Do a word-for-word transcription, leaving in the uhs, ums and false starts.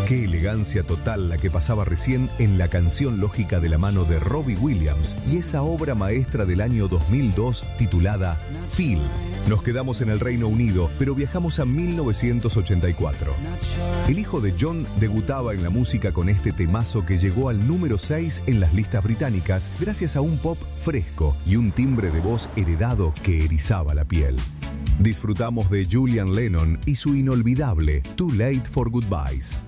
Qué elegancia total la que pasaba recién en La canción lógica de la mano de Robbie Williams y esa obra maestra del año dos mil dos titulada Feel. Nos quedamos en el Reino Unido, pero viajamos a mil novecientos ochenta y cuatro. El hijo de John debutaba en la música con este temazo que llegó al número seis en las listas británicas gracias a un pop fresco y un timbre de voz heredado que erizaba la piel. Disfrutamos de Julian Lennon y su inolvidable Too Late for Goodbyes.